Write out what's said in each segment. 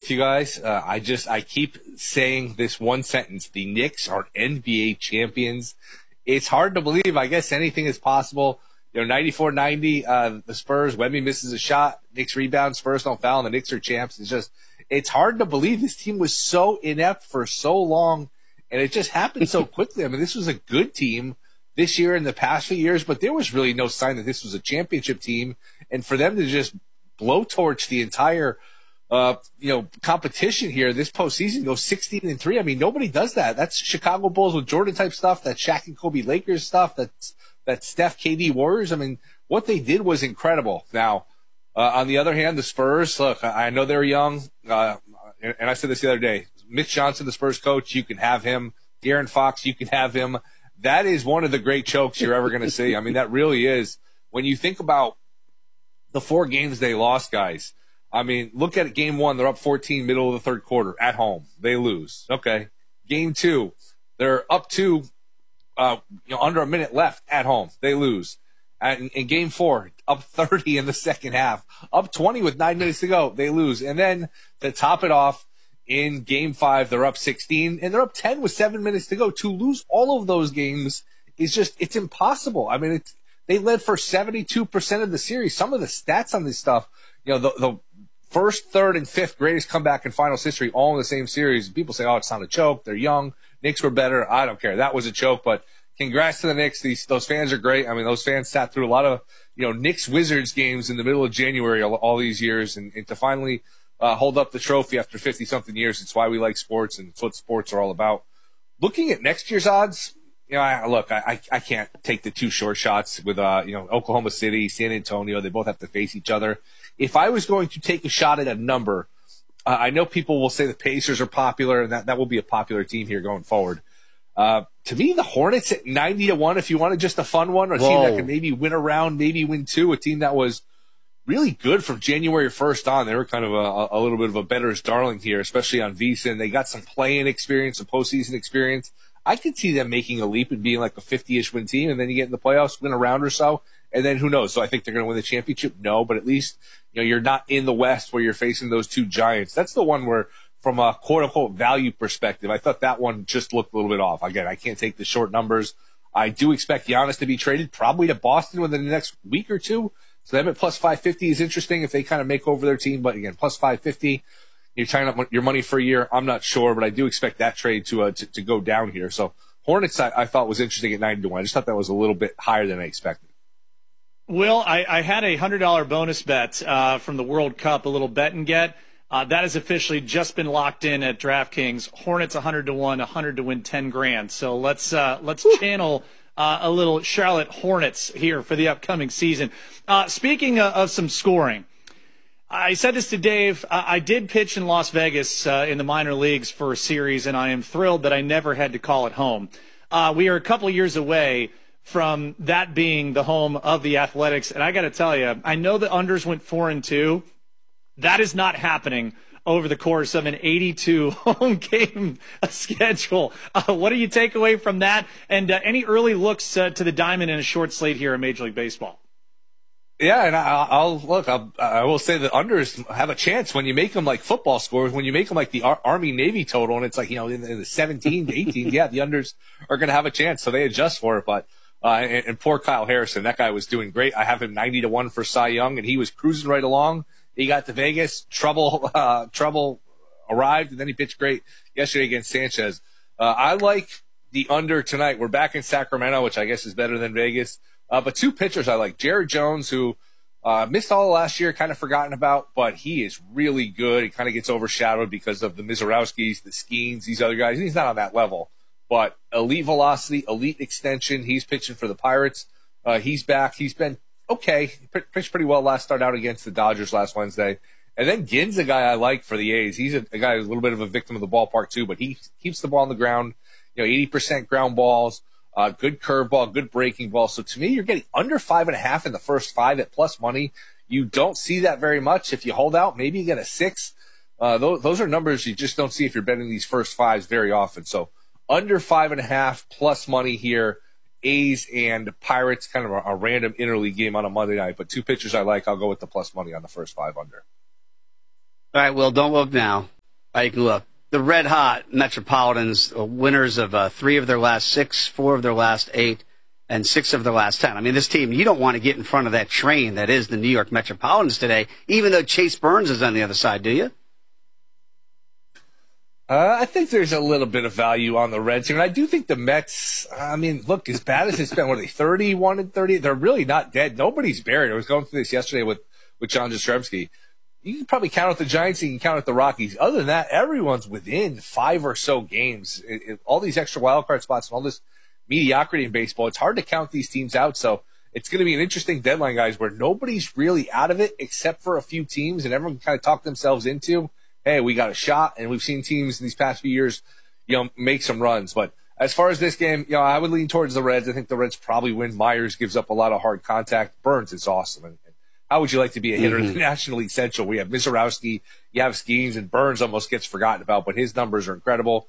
with you guys. I keep saying this one sentence: the Knicks are NBA champions. It's hard to believe. I guess anything is possible. 94-90, the Spurs, Wemby misses a shot, Knicks rebound, Spurs don't foul, and the Knicks are champs. It's hard to believe this team was so inept for so long, and it just happened so quickly. I mean, this was a good team this year and the past few years, but there was really no sign that this was a championship team. And for them to just blowtorch the entire competition here this postseason, go 16-3. I mean, nobody does that. That's Chicago Bulls with Jordan type stuff. That's Shaq and Kobe Lakers stuff. That's Steph KD Warriors. I mean, what they did was incredible. Now, on the other hand, the Spurs, look, I know they're young, and I said this the other day. Mitch Johnson, the Spurs coach, you can have him. De'Aaron Fox, you can have him. That is one of the great chokes you're ever going to see. I mean, that really is. When you think about the 4 games they lost, guys, I mean, look at game 1. They're up 14, middle of the third quarter, at home. They lose. Okay. Game 2, they're up 2, under a minute left at home. They lose. And in game 4, up 30 in the second half, up 20 with 9 minutes to go. They lose. And then to top it off, in game 5, they're up 16 and they're up 10 with 7 minutes to go. To lose all of those games is it's impossible. I mean, they led for 72% of the series. Some of the stats on this stuff, the first, third, and fifth greatest comeback in finals history, all in the same series. People say, oh, it's not a choke. They're young. Knicks were better. I don't care. That was a choke, but congrats to the Knicks. Those fans are great. I mean, those fans sat through a lot of, Knicks Wizards games in the middle of January all these years, and to finally hold up the trophy after 50-something years. It's why we like sports, and it's what sports are all about. Looking at next year's odds, I can't take the 2 short shots with, Oklahoma City, San Antonio. They both have to face each other. If I was going to take a shot at a number, I know people will say the Pacers are popular, and that will be a popular team here going forward. To me, the Hornets at 90-1, if you wanted just a fun one, or a team that could maybe win a round, maybe win 2, a team that was really good from January 1st on. They were kind of a little bit of a bettor's darling here, especially on VSiN. They got some play-in experience, some postseason experience. I could see them making a leap and being like a 50-ish win team, and then you get in the playoffs, win a round or so, and then who knows? So I think they're going to win the championship? No, but at least you're not in the West where you're facing those 2 giants. That's the one where, from a quote-unquote value perspective, I thought that one just looked a little bit off. Again, I can't take the short numbers. I do expect Giannis to be traded probably to Boston within the next week or 2. So them at plus 550 is interesting if they kind of make over their team. But again, plus 550, you're tying up your money for a year. I'm not sure, but I do expect that trade to go down here. So Hornets, I thought was interesting at 90-1. I just thought that was a little bit higher than I expected. Will, I had a $100 bonus bet from the World Cup, a little bet and get. That has officially just been locked in at DraftKings. Hornets 100-1, 100 to win 10 grand. So let's channel a little Charlotte Hornets here for the upcoming season. Speaking of some scoring, I said this to Dave. I did pitch in Las Vegas in the minor leagues for a series, and I am thrilled that I never had to call it home. We are a couple of years away from that being the home of the Athletics, and I got to tell you, I know the unders went 4-2. That is not happening over the course of an 82 home game schedule. What do you take away from that? And any early looks to the diamond in a short slate here in Major League Baseball? Yeah, and I will say the unders have a chance when you make them like football scores, when you make them like the Army-Navy total, and it's like, in the 17 to 18, yeah, the unders are going to have a chance, so they adjust for it. But and poor Kyle Harrison, that guy was doing great. I have him 90-1 for Cy Young, and he was cruising right along. He got to Vegas, trouble arrived, and then he pitched great yesterday against Sanchez. I like the under tonight. We're back in Sacramento, which I guess is better than Vegas. But 2 pitchers I like. Jared Jones, who missed all of last year, kind of forgotten about, but he is really good. He kind of gets overshadowed because of the Mizorowskis, the Skeens, these other guys. He's not on that level. But elite velocity, elite extension. He's pitching for the Pirates. He's back. He's been okay. He pitched pretty well last start out against the Dodgers last Wednesday. And then Ginn's a guy I like for the A's. He's a guy who's a little bit of a victim of the ballpark too, but he keeps the ball on the ground. 80% ground balls, good curveball, good breaking ball. So to me, you're getting under 5.5 in the first 5 at plus money. You don't see that very much. If you hold out, maybe you get a 6. Those are numbers you just don't see if you're betting these first 5s very often. So under 5.5 plus money here. A's and Pirates, kind of a random interleague game on a Monday night. But 2 pitchers I like. I'll go with the plus money on the first 5 under. All right, Will, don't look now. You can look. The Red Hot Metropolitans, winners of 3 of their last 6, 4 of their last 8, and 6 of their last 10. I mean, this team, you don't want to get in front of that train that is the New York Metropolitans today, even though Chase Burns is on the other side, do you? I think there's a little bit of value on the Reds here. And I do think the Mets, I mean, look, as bad as it's been, what are they, 31-30? They're really not dead. Nobody's buried. I was going through this yesterday with John Jastrzemski. You can probably count out the Giants, you can count out the Rockies. Other than that, everyone's within 5 or so games. All these extra wild card spots and all this mediocrity in baseball, it's hard to count these teams out. So it's going to be an interesting deadline, guys, where nobody's really out of it except for a few teams, and everyone kind of talked themselves into, hey, we got a shot. And we've seen teams in these past few years, make some runs. But as far as this game, I would lean towards the Reds. I think the Reds probably win. Myers gives up a lot of hard contact. Burns is awesome. And how would you like to be a hitter in the National League Central? We have Mizorowski, you have Skeens, and Burns almost gets forgotten about, but his numbers are incredible.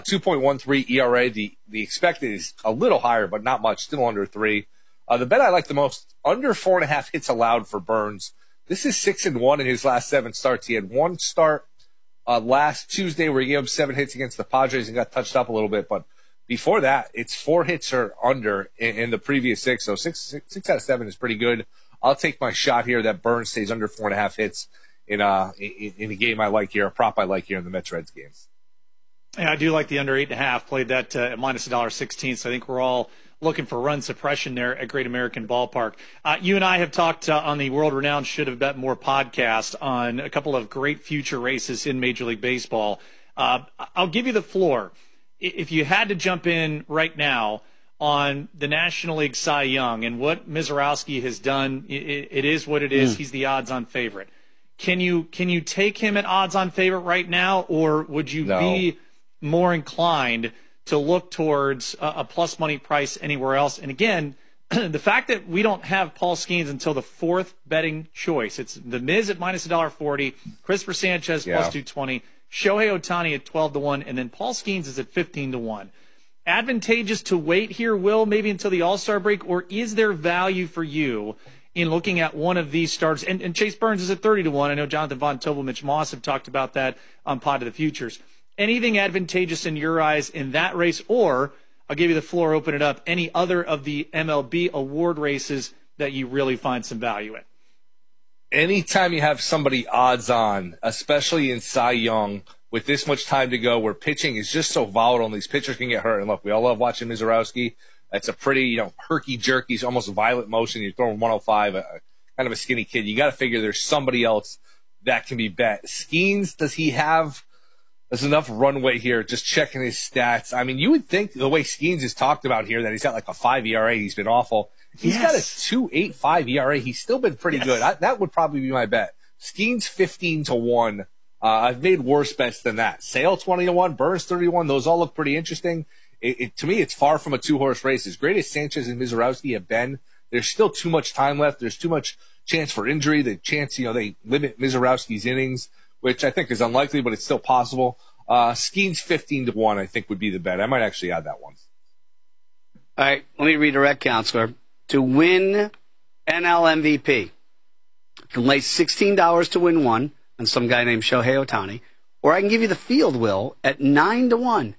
2.13 ERA. The expected is a little higher, but not much, still under 3. The bet I like the most, under 4.5 hits allowed for Burns. This is 6-1 in his last 7 starts. He had 1 start last Tuesday where he gave up 7 hits against the Padres and got touched up a little bit, but before that, it's 4 hits or under in the previous 6, so 6 out of 7 is pretty good. I'll take my shot here that Burns stays under 4.5 hits in a game I like here, a prop I like here in the Mets-Reds games. Yeah, I do like the under 8.5. Played that at minus $1.16. So I think we're all looking for run suppression there at Great American Ballpark. You and I have talked on the world-renowned Should Have Bet More podcast on a couple of great future races in Major League Baseball. I'll give you the floor. If you had to jump in right now on the National League Cy Young and what Mizorowski has done, it is what it is. He's the odds-on favorite. Can you take him at odds-on favorite right now, or would you be more inclined to look towards a plus money price anywhere else? And again, the fact that we don't have Paul Skeens until the 4th betting choice, it's the Miz at minus $1.40, Christopher Sanchez plus 220, Shohei Ohtani at 12-1, and then Paul Skeens is at 15-1. Advantageous to wait here, Will, maybe until the All-Star break, or is there value for you in looking at one of these starters? And Chase Burns is at 30-1. I know Jonathan Von Tobel, Mitch Moss have talked about that on Pod of the Futures. Anything advantageous in your eyes in that race, or I'll give you the floor, open it up, any other of the MLB award races that you really find some value in? Anytime you have somebody odds on, especially in Cy Young, with this much time to go, where pitching is just so volatile and these pitchers can get hurt. And look, we all love watching Mizorowski. That's a pretty, herky-jerky, almost violent motion. You're throwing 105, kind of a skinny kid. You got to figure there's somebody else that can be bet. Skeens, does he have there's enough runway here, just checking his stats? I mean, you would think the way Skeens is talked about here that he's got like a 5 ERA. He's been awful. He's got a 2.85 ERA. He's still been pretty good. That would probably be my bet. Skeens 15-1. I've made worse bets than that. Sale 20-1, Burns 31. Those all look pretty interesting. To me, it's far from a 2-horse race. As great as Sanchez and Mizorowski have been, there's still too much time left. There's too much chance for injury. The chance, they limit Mizorowski's innings, which I think is unlikely, but it's still possible. Skeens 15-1, I think, would be the bet. I might actually add that one. All right, let me redirect, Counselor. To win NL MVP, you can lay $16 to win one on some guy named Shohei Ohtani, or I can give you the field, Will, at 9-1.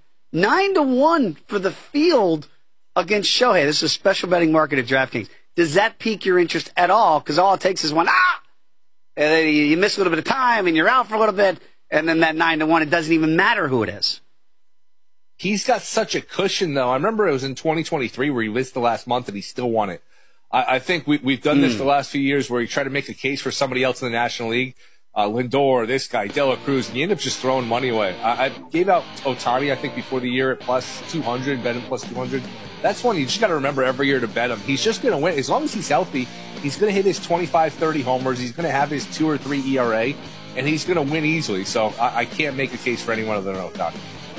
9-1 for the field against Shohei. This is a special betting market at DraftKings. Does that pique your interest at all? Because all it takes is one, and then you miss a little bit of time, and you're out for a little bit, and then that 9-1, it doesn't even matter who it is. He's got such a cushion, though. I remember it was in 2023 where he missed the last month, and he still won it. I think we've done this the last few years where you try to make a case for somebody else in the National League. Lindor, this guy, De La Cruz, and you end up just throwing money away. I gave out Ohtani, I think, before the year at plus 200, bet him plus 200. That's one you just got to remember every year to bet him. He's just going to win. As long as he's healthy, he's going to hit his 25, 30 homers. He's going to have his 2 or 3 ERA, and he's going to win easily. So I can't make a case for anyone other than Ohtani.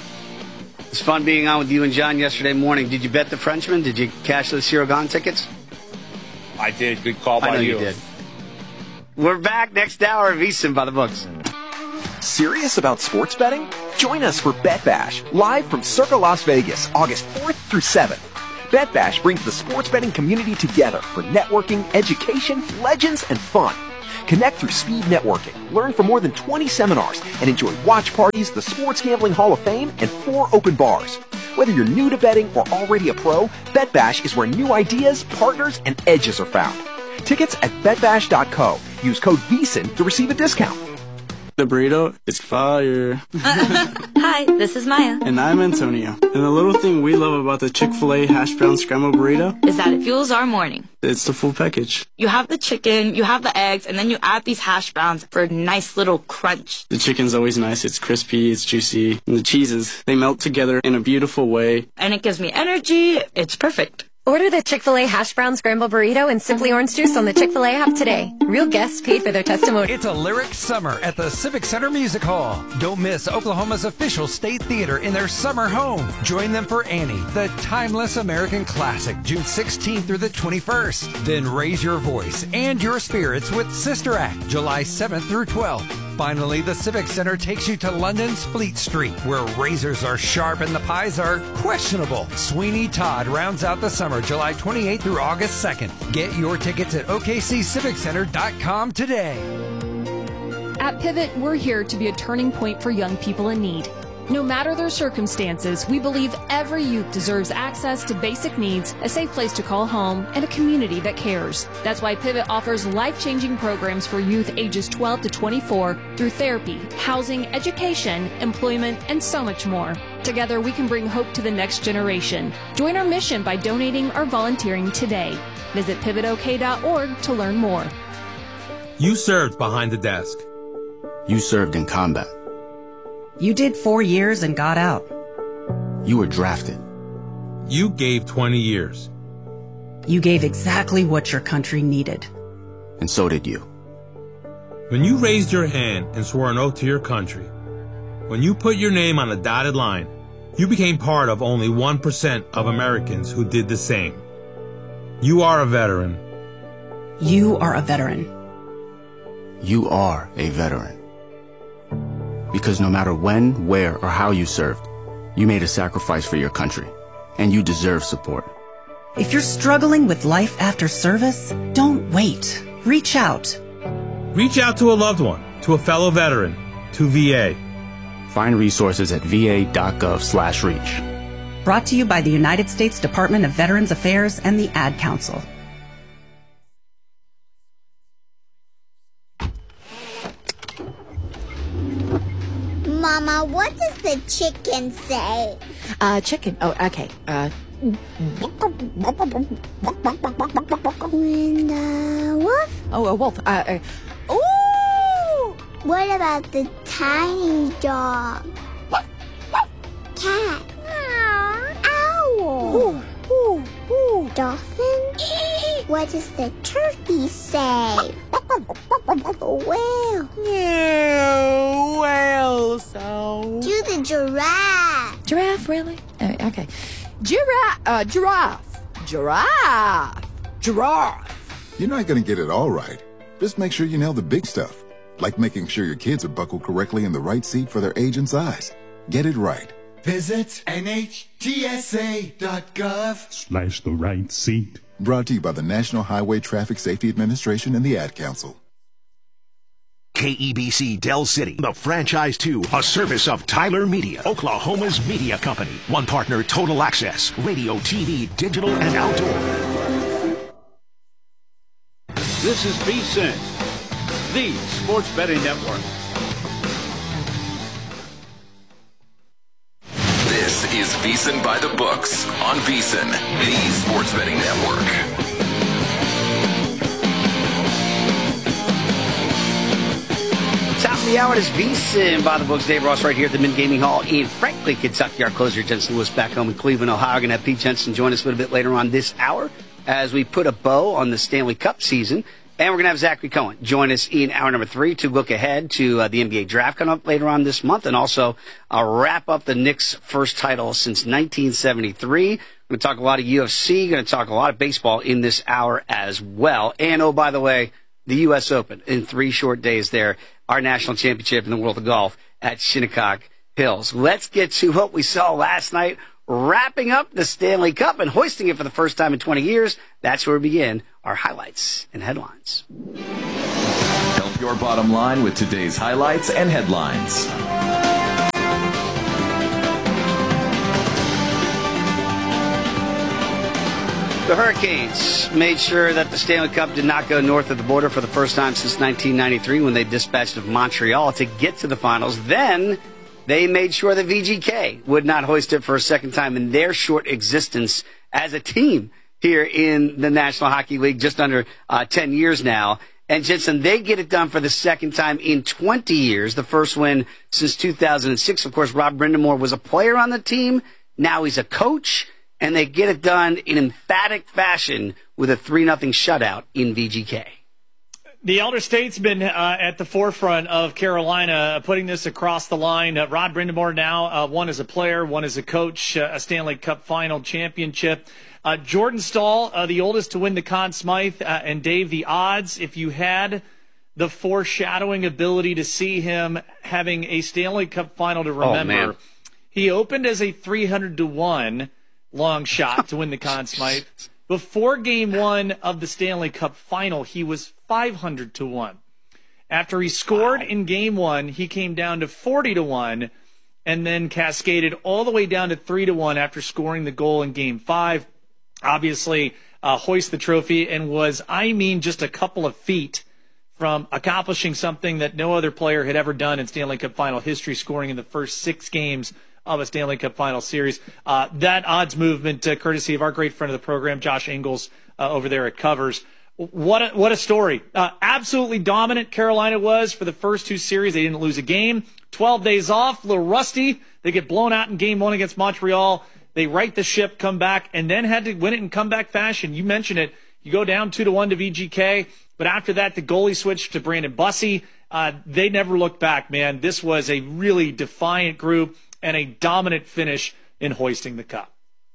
It's fun being on with you and John yesterday morning. Did you bet the Frenchman? Did you cash the Ciro Gone tickets? I did. Good call by you. I know you did. We're back next hour of VSiN by the books. Serious about sports betting? Join us for Bet Bash, live from Circa Las Vegas, August 4th through 7th. Bet Bash brings the sports betting community together for networking, education, legends, and fun. Connect through speed networking, learn from more than 20 seminars, and enjoy watch parties, the Sports Gambling Hall of Fame, and 4 open bars. Whether you're new to betting or already a pro, BetBash is where new ideas, partners, and edges are found. Tickets at betbash.co. Use code VEASAN to receive a discount. The burrito is fire. Hi, this is Maya. And I'm Antonio. And the little thing we love about the Chick-fil-A hash brown scrambled burrito is that it fuels our morning. It's the full package. You have the chicken, you have the eggs, and then you add these hash browns for a nice little crunch. The chicken's always nice. It's crispy, it's juicy. And the cheeses, they melt together in a beautiful way. And it gives me energy. It's perfect. Order the Chick-fil-A hash brown scrambled burrito and Simply Orange Juice on the Chick-fil-A app today. Real guests paid for their testimony. It's a lyric summer at the Civic Center Music Hall. Don't miss Oklahoma's official state theater in their summer home. Join them for Annie, the timeless American classic, June 16th through the 21st. Then raise your voice and your spirits with Sister Act, July 7th through 12th. Finally, the Civic Center takes you to London's Fleet Street, where razors are sharp and the pies are questionable. Sweeney Todd rounds out the summer, July 28th through August 2nd. Get your tickets at okcciviccenter.com today. At Pivot, we're here to be a turning point for young people in need. No matter their circumstances, we believe every youth deserves access to basic needs, a safe place to call home, and a community that cares. That's why Pivot offers life-changing programs for youth ages 12 to 24 through therapy, housing, education, employment, and so much more. Together, we can bring hope to the next generation. Join our mission by donating or volunteering today. Visit pivotok.org to learn more. You served behind the desk. You served in combat. You did 4 years and got out. You were drafted. You gave 20 years. You gave exactly what your country needed. And so did you. When you raised your hand and swore an oath to your country, when you put your name on a dotted line, you became part of only 1% of Americans who did the same. You are a veteran. You are a veteran. You are a veteran. Because no matter when, where, or how you served, you made a sacrifice for your country, and you deserve support. If you're struggling with life after service, don't wait. Reach out. Reach out to a loved one, to a fellow veteran, to VA. Find resources at va.gov/reach. Brought to you by the United States Department of Veterans Affairs and the Ad Council. Mama, what does the chicken say? Chicken. Oh, okay. When the wolf? Oh, a wolf. Ooh! What about the tiny dog? Cat? Owl? Dolphin? What does the turkey say? Whale? Whale sound. Do the giraffe. Giraffe, really? Okay. Giraffe. You're not going to get it all right. Just make sure you nail the big stuff, like making sure your kids are buckled correctly in the right seat for their age and size. Get it right. Visit NHTSA.gov/ the right seat. Brought to you by the National Highway Traffic Safety Administration and the Ad Council. KEBC Del City, the Franchise 2, a service of Tyler Media, Oklahoma's media company. One partner, Total Access, radio, TV, digital, and outdoor. This is VSiN, the Sports Betting Network. This is VSiN by the Books on VSiN, the Sports Betting Network. Top of the hour is VSiN by the Books. Dave Ross right here at the Mint Gaming Hall in Franklin, Kentucky. Our closer, Jensen Lewis, back home in Cleveland, Ohio. We're going to have Pete Jensen join us a little bit later on this hour as we put a bow on the Stanley Cup season. And we're going to have Zachary Cohen join us in hour number 3 to look ahead to the NBA draft coming up later on this month, and also wrap up the Knicks' first title since 1973. We're going to talk a lot of UFC, going to talk a lot of baseball in this hour as well. And, oh, by the way, the U.S. Open in 3 short days there, our national championship in the world of golf at Shinnecock Hills. Let's get to what we saw last night, wrapping up the Stanley Cup and hoisting it for the first time in 20 years. That's where we begin our highlights and headlines. Your bottom line with today's highlights and headlines. The Hurricanes made sure that the Stanley Cup did not go north of the border for the first time since 1993 when they dispatched of Montreal to get to the finals. Then they made sure that VGK would not hoist it for a second time in their short existence as a team here in the National Hockey League, just under 10 years now. And Jensen, they get it done for the second time in 20 years, the first win since 2006. Of course, Rob Brind'Amour was a player on the team. Now he's a coach. And they get it done in emphatic fashion with a 3-0 shutout in VGK. The Elder Statesman at the forefront of Carolina, putting this across the line. Rod Brind'Amour now, one as a player, one as a coach, a Stanley Cup final championship. Jordan Staal, the oldest to win the Conn Smythe, and Dave, the odds, if you had the foreshadowing ability to see him having a Stanley Cup final to remember, he opened as a 300-1 long shot to win the Conn Smythe. Before Game 1 of the Stanley Cup final, he was 500-1. After he scored in Game 1, he came down to 40-1 and then cascaded all the way down to 3-1 after scoring the goal in Game 5. Obviously, hoist the trophy and was, just a couple of feet from accomplishing something that no other player had ever done in Stanley Cup final history, scoring in the first 6 games of a Stanley Cup final series. That odds movement, courtesy of our great friend of the program, Josh Ingles, over there at Covers. What a story. Absolutely dominant Carolina was for the first 2 series. They didn't lose a game. 12 days off, a little rusty. They get blown out in Game 1 against Montreal. They right the ship, come back, and then had to win it in comeback fashion. You mentioned it. You go down 2-1 to VGK, but after that, the goalie switched to Brandon Bussey. They never looked back, man. This was a really defiant group and a dominant finish in hoisting the cup.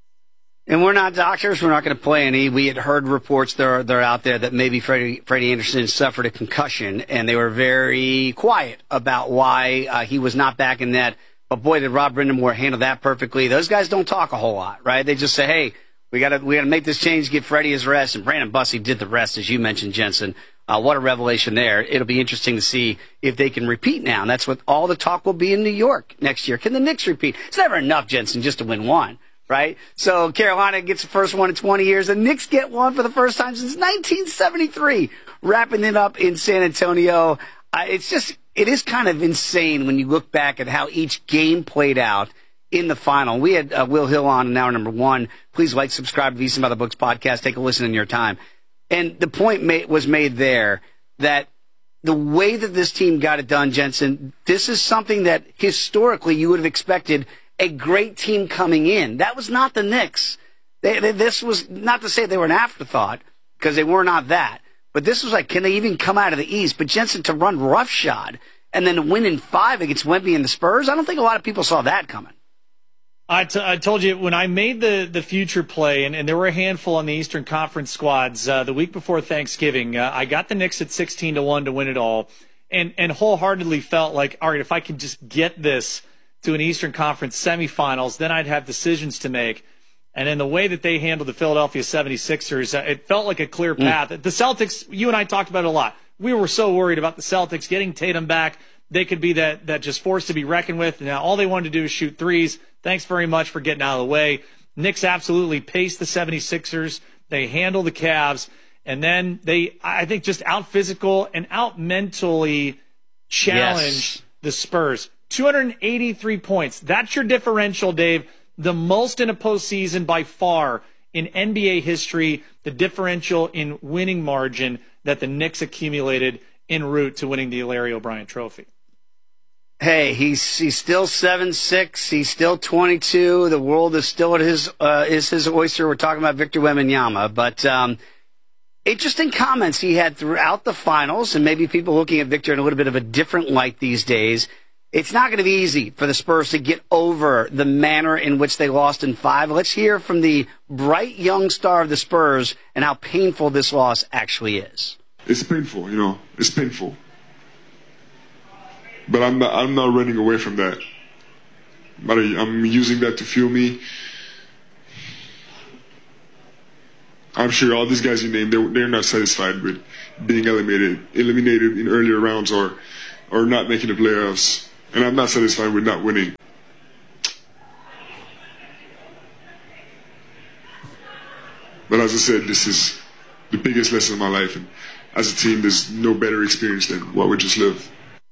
And we're not doctors. We're not going to play any. We had heard reports they're out there that maybe Freddie Anderson suffered a concussion, and they were very quiet about why he was not back in net. But boy, did Rob Brind'Amour handle that perfectly. Those guys don't talk a whole lot, right? They just say, hey, we got to make this change, give Freddie his rest, and Brandon Bussey did the rest, as you mentioned, Jensen. What a revelation there. It'll be interesting to see if they can repeat now. And that's what all the talk will be in New York next year. Can the Knicks repeat? It's never enough, Jensen, just to win one, right? So Carolina gets the first one in 20 years. The Knicks get one for the first time since 1973, wrapping it up in San Antonio. It is kind of insane when you look back at how each game played out in the final. We had Will Hill on in hour number 1. Please like, subscribe to VSiN by the Books podcast. Take a listen in your time. And the point was made there that the way that this team got it done, Jensen, this is something that historically you would have expected a great team coming in. That was not the Knicks. This was not to say they were an afterthought, because they were not that. But this was like, can they even come out of the East? But Jensen, to run roughshod and then win in 5 against Wemby and the Spurs, I don't think a lot of people saw that coming. I told you when I made the future play, and there were a handful on the Eastern Conference squads the week before Thanksgiving. I got the Knicks at 16-1 to win it all, and wholeheartedly felt like, all right, if I can just get this to an Eastern Conference semifinals, then I'd have decisions to make. And in the way that they handled the Philadelphia 76ers, it felt like a clear path. The Celtics, you and I talked about it a lot. We were so worried about the Celtics getting Tatum back. They could be that just force to be reckoned with. Now all they wanted to do is shoot threes. Thanks very much for getting out of the way. Knicks absolutely paced the 76ers. They handled the Cavs. And then they, I think, just out-physical and out-mentally challenged the Spurs. 283 points. That's your differential, Dave. The most in a postseason by far in NBA history, the differential in winning margin that the Knicks accumulated en route to winning the Larry O'Brien Trophy. Hey, he's still 7'6". He's still 22. The world is still at his oyster. We're talking about Victor Wembanyama, but interesting comments he had throughout the finals, and maybe people looking at Victor in a little bit of a different light these days. It's not going to be easy for the Spurs to get over the manner in which they lost in 5. Let's hear from the bright young star of the Spurs and how painful this loss actually is. It's painful, it's painful. But I'm not running away from that. But I'm using that to fuel me. I'm sure all these guys you named, they're not satisfied with being eliminated in earlier rounds or not making the playoffs. And I'm not satisfied with not winning. But as I said, this is the biggest lesson of my life. And as a team, there's no better experience than what we just lived.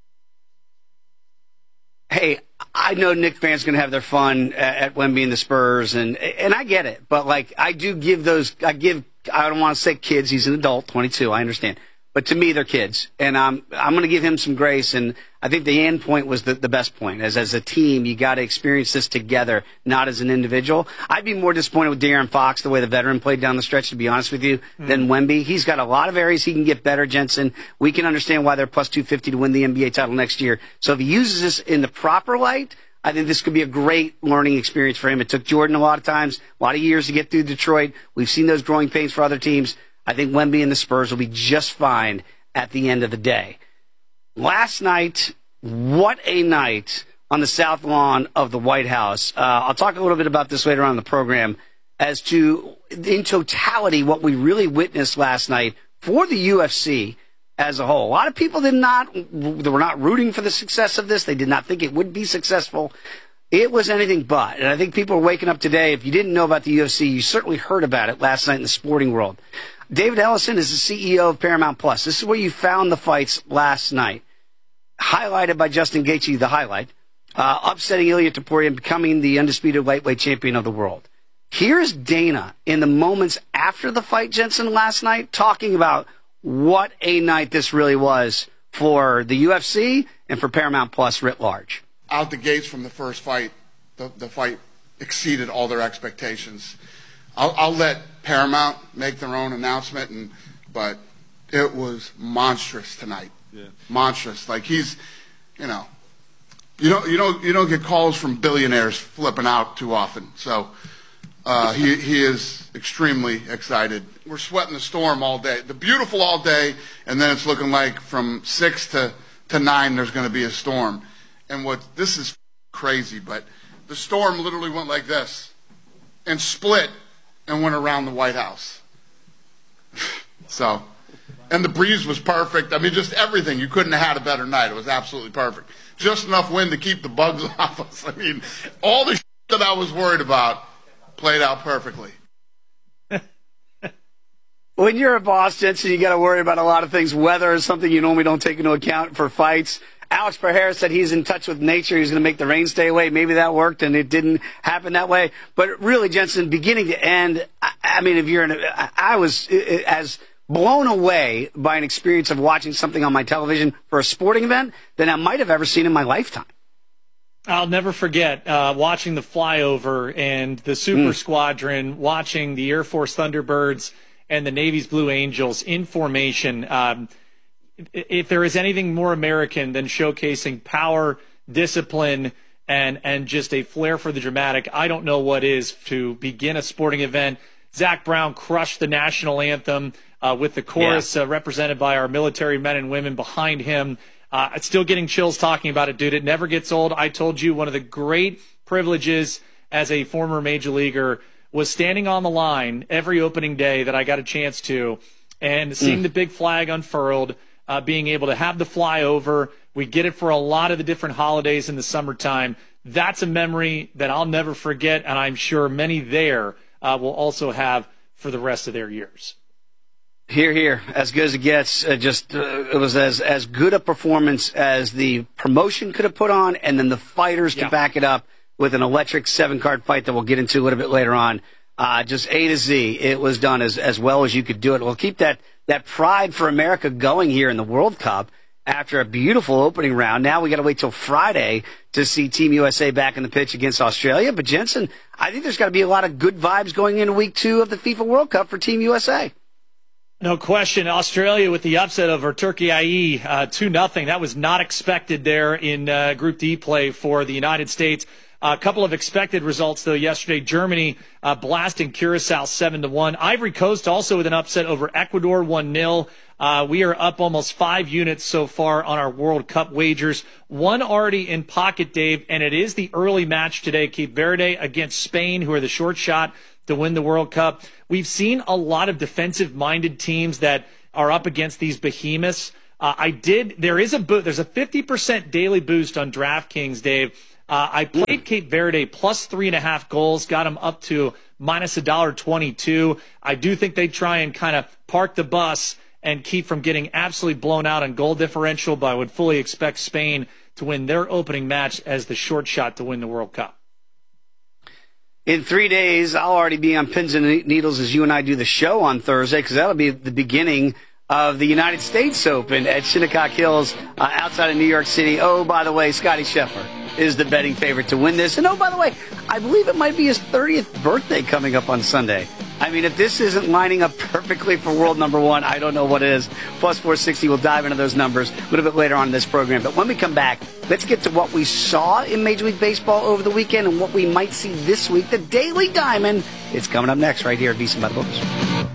Hey, I know Knick fans going to have their fun at Wemby and the Spurs, and I get it. But, like, I don't want to say kids. He's an adult, 22, I understand. But to me, they're kids. And I'm going to give him some grace. And I think the end point was the best point. As a team, you got to experience this together, not as an individual. I'd be more disappointed with De'Aaron Fox, the way the veteran played down the stretch, to be honest with you, than Wemby. He's got a lot of areas he can get better, Jensen. We can understand why they're plus 250 to win the NBA title next year. So if he uses this in the proper light, I think this could be a great learning experience for him. It took Jordan a lot of times, a lot of years to get through Detroit. We've seen those growing pains for other teams. I think Wemby and the Spurs will be just fine at the end of the day. Last night, what a night on the South Lawn of the White House. I'll talk a little bit about this later on in the program as to, in totality, what we really witnessed last night for the UFC as a whole. A lot of people they were not rooting for the success of this. They did not think it would be successful. It was anything but. And I think people are waking up today. If you didn't know about the UFC, you certainly heard about it last night in the sporting world. David Ellison is the CEO of Paramount Plus. This is where you found the fights last night. Highlighted by Justin Gaethje, the highlight. Upsetting Ilia Topuria and becoming the undisputed lightweight champion of the world. Here's Dana in the moments after the fight, Jensen, last night, talking about what a night this really was for the UFC and for Paramount Plus writ large. Out the gates from the first fight, the fight exceeded all their expectations. I'll let Paramount make their own announcement, but it was monstrous tonight. Yeah. Monstrous. Like you don't get calls from billionaires flipping out too often. So he is extremely excited. We're sweating the storm all day. The beautiful all day, and then it's looking like from 6 to 9 there's going to be a storm. And this is crazy, but the storm literally went like this and split and went around the White House. So, and the breeze was perfect. I mean, just everything. You couldn't have had a better night. It was absolutely perfect. Just enough wind to keep the bugs off us. I mean, all the shit that I was worried about played out perfectly. When you're a boss, Jensen, you got to worry about a lot of things. Weather is something you normally don't take into account for fights. Alex Pereira said he's in touch with nature. He's going to make the rain stay away. Maybe that worked, and it didn't happen that way. But really, Jensen, beginning to end, I mean, I was as blown away by an experience of watching something on my television for a sporting event than I might have ever seen in my lifetime. I'll never forget watching the flyover and the Super Squadron, watching the Air Force Thunderbirds and the Navy's Blue Angels in formation. If there is anything more American than showcasing power, discipline, and just a flair for the dramatic, I don't know what is to begin a sporting event. Zach Brown crushed the national anthem with the chorus represented by our military men and women behind him. It's still getting chills talking about it, dude. It never gets old. I told you one of the great privileges as a former major leaguer was standing on the line every opening day that I got a chance to and seeing the big flag unfurled. Being able to have the flyover. We get it for a lot of the different holidays in the summertime. That's a memory that I'll never forget, and I'm sure many there will also have for the rest of their years. Hear, hear. As good as it gets. It was as good a performance as the promotion could have put on, and then the fighters to back it up with an electric 7-card fight that we'll get into a little bit later on. Just A to Z. It was done as well as you could do it. We'll keep that pride for America going here in the World Cup after a beautiful opening round. Now we got to wait till Friday to see Team USA back in the pitch against Australia. But Jensen, I think there's got to be a lot of good vibes going into week 2 of the FIFA World Cup for Team USA. No question. Australia with the upset over Turkey 2-0. That was not expected there in Group D play for the United States. A couple of expected results, though, yesterday. Germany blasting Curacao 7-1. Ivory Coast also with an upset over Ecuador 1-0. We are up almost 5 units so far on our World Cup wagers. One already in pocket, Dave, and it is the early match today. Cape Verde against Spain, who are the short shot to win the World Cup. We've seen a lot of defensive-minded teams that are up against these behemoths. There's a 50% daily boost on DraftKings, Dave. I played Cape Verde plus 3.5 goals, got them up to minus $1.22. I do think they try and kind of park the bus and keep from getting absolutely blown out on goal differential, but I would fully expect Spain to win their opening match as the short shot to win the World Cup. In 3 days, I'll already be on pins and needles as you and I do the show on Thursday, because that'll be the beginning of the United States Open at Shinnecock Hills outside of New York City. Oh, by the way, Scotty Scheffler is the betting favorite to win this. And oh, by the way, I believe it might be his 30th birthday coming up on Sunday. I mean, if this isn't lining up perfectly for world number one, I don't know what is. Plus 460, we'll dive into those numbers a little bit later on in this program. But when we come back, let's get to what we saw in Major League Baseball over the weekend and what we might see this week. The Daily Diamond. It's coming up next right here at VSiN by the Books.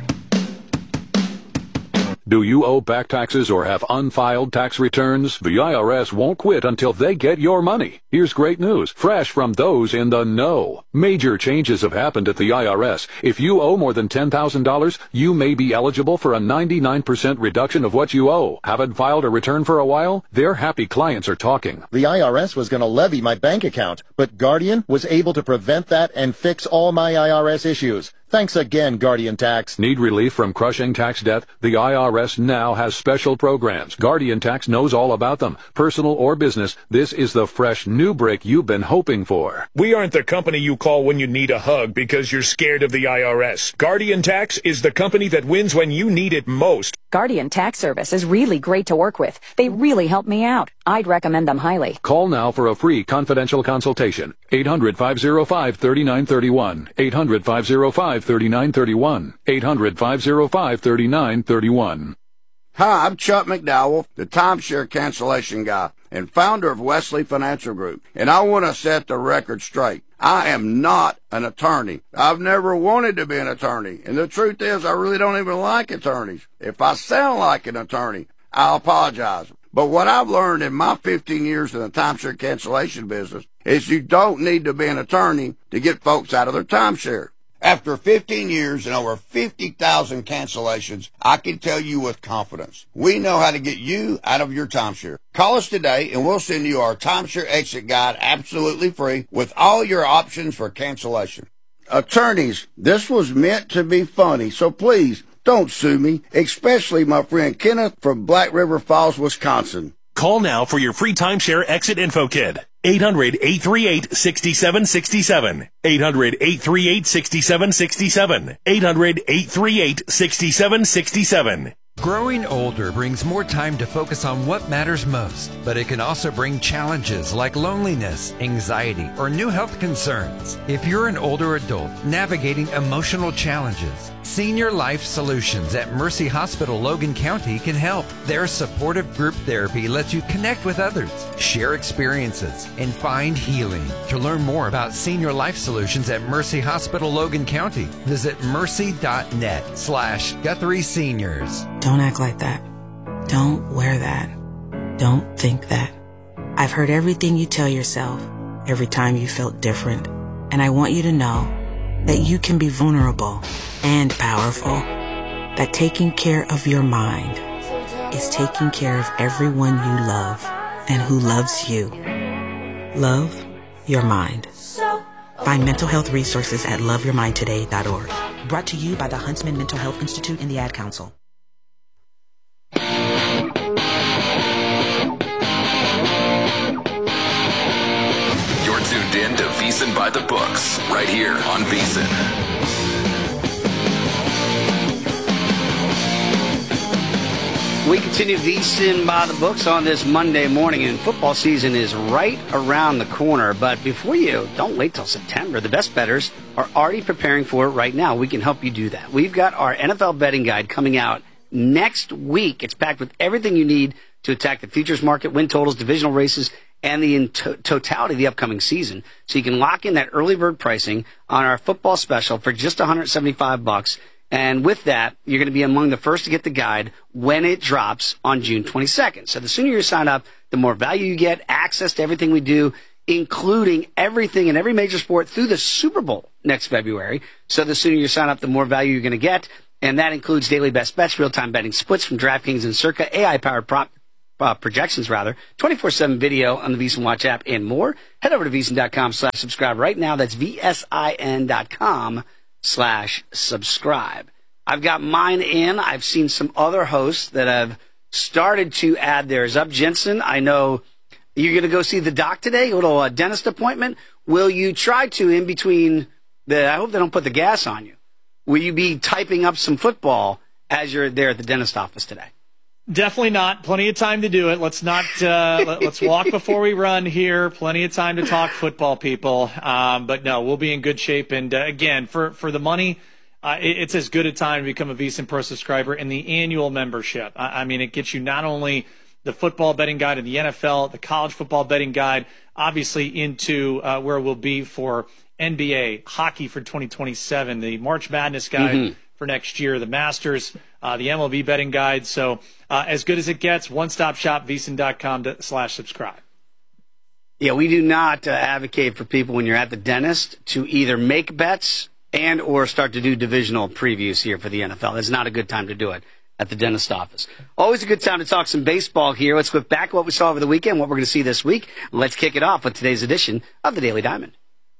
Do you owe back taxes or have unfiled tax returns? The IRS won't quit until they get your money. Here's great news, fresh from those in the know. Major changes have happened at the IRS. If you owe more than $10,000, you may be eligible for a 99% reduction of what you owe. Haven't filed a return for a while? Their happy clients are talking. The IRS was going to levy my bank account, but Guardian was able to prevent that and fix all my IRS issues. Thanks again, Guardian Tax. Need relief from crushing tax debt? The IRS now has special programs. Guardian Tax knows all about them. Personal or business, this is the fresh new break you've been hoping for. We aren't the company you call when you need a hug because you're scared of the IRS. Guardian Tax is the company that wins when you need it most. Guardian Tax Service is really great to work with. They really help me out. I'd recommend them highly. Call now for a free confidential consultation. 800-505-3931. 800-505-3931. 800-505-3931. Hi, I'm Chuck McDowell, the timeshare cancellation guy and founder of Wesley Financial Group, and I want to set the record straight. I am not an attorney. I've never wanted to be an attorney, and the truth is I really don't even like attorneys. If I sound like an attorney, I'll apologize. But what I've learned in my 15 years in the timeshare cancellation business is you don't need to be an attorney to get folks out of their timeshare. After 15 years and over 50,000 cancellations, I can tell you with confidence, we know how to get you out of your timeshare. Call us today and we'll send you our timeshare exit guide absolutely free with all your options for cancellation. Attorneys, this was meant to be funny, so please don't sue me, especially my friend Kenneth from Black River Falls, Wisconsin. Call now for your free timeshare exit info kit. 800-838-6767. 800-838-6767. 800-838-6767. Growing older brings more time to focus on what matters most, but it can also bring challenges like loneliness, anxiety, or new health concerns. If you're an older adult navigating emotional challenges, Senior Life Solutions at Mercy Hospital Logan County can help. Their supportive group therapy lets you connect with others, share experiences, and find healing. To learn more about Senior Life Solutions at Mercy Hospital Logan County, visit mercy.net/Guthrie Seniors. Don't act like that. Don't wear that. Don't think that. I've heard everything you tell yourself every time you felt different. And I want you to know that you can be vulnerable and powerful. That taking care of your mind is taking care of everyone you love and who loves you. Love your mind. Find mental health resources at loveyourmindtoday.org. Brought to you by the Huntsman Mental Health Institute and the Ad Council. You're tuned in to VSiN by the Books, right here on VSiN. We continue VSiN by the Books on this Monday morning, and football season is right around the corner. But before you, don't wait till September. The best bettors are already preparing for it right now. We can help you do that. We've got our NFL betting guide coming out next week. It's packed with everything you need to attack the futures market, win totals, divisional races, and the totality of the upcoming season. So you can lock in that early bird pricing on our football special for just $175. And with that, you're going to be among the first to get the guide when it drops on June 22nd. So the sooner you sign up, the more value you get, access to everything we do, including everything in every major sport through the Super Bowl. next February. So the sooner you sign up, the more value you're going to get. And that includes daily best bets, real-time betting splits from DraftKings and Circa, AI-powered projections, 24/7 video on the VSiN Watch app, and more. Head over to VSiN.com/subscribe right now. That's VSIN.com/subscribe. I've got mine in. I've seen some other hosts that have started to add theirs up. Jensen, I know you're going to go see the doc today, a little dentist appointment. Will you try to, in between I hope they don't put the gas on you. Will you be typing up some football as you're there at the dentist office today? Definitely not. Plenty of time to do it. Let's not. Let's walk before we run here. Plenty of time to talk football, people. But no, we'll be in good shape. And again, for the money, it's as good a time to become a VSiN Pro subscriber in the annual membership. I mean, it gets you not only the football betting guide of the NFL, the college football betting guide, obviously into where we'll be for NBA, hockey for 2027, the March Madness guide for next year, the Masters, the MLB betting guide. So as good as it gets, one-stop shop, VSiN.com/subscribe. Yeah, we do not advocate for people when you're at the dentist to either make bets and or start to do divisional previews here for the NFL. It's not a good time to do it at the dentist office. Always a good time to talk some baseball here. Let's look back at what we saw over the weekend, what we're going to see this week. Let's kick it off with today's edition of the Daily Diamond.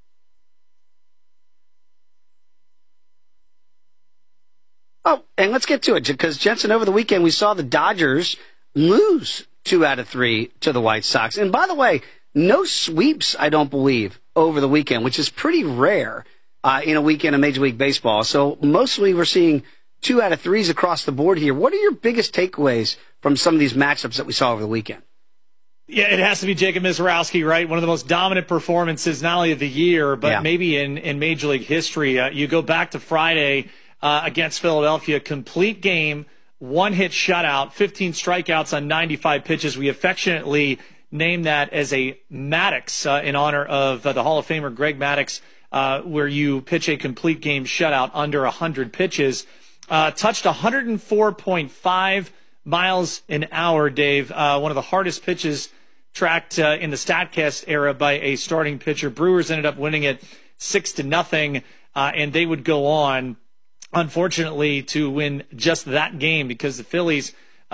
Oh, and let's get to it, because, Jensen, over the weekend we saw the Dodgers lose 2 out of 3 to the White Sox. And by the way, no sweeps, I don't believe, over the weekend, which is pretty rare in a weekend of Major League Baseball. So mostly we're seeing 2 out of 3s across the board here. What are your biggest takeaways from some of these matchups that we saw over the weekend? Yeah, it has to be Jacob Mizraowski, right? One of the most dominant performances, not only of the year, but maybe in Major League history. You go back to Friday against Philadelphia, complete game, 1-hit shutout, 15 strikeouts on 95 pitches. We affectionately named that as a Maddox in honor of the Hall of Famer Greg Maddux, where you pitch a complete game shutout under 100 pitches. Touched 104.5 miles an hour, Dave. One of the hardest pitches tracked in the StatCast era by a starting pitcher. Brewers ended up winning it 6-0, and they would go on, unfortunately, to win just that game because the Phillies,